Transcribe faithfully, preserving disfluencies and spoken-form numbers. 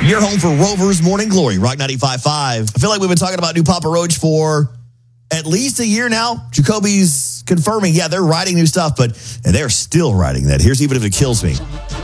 You're home for Rover's Morning Glory, Rock ninety-five point five. I feel like we've been talking about new Papa Roach for at least a year now. Jacoby's confirming, yeah, they're writing new stuff, but and they're still writing that. Here's Even If It Kills Me.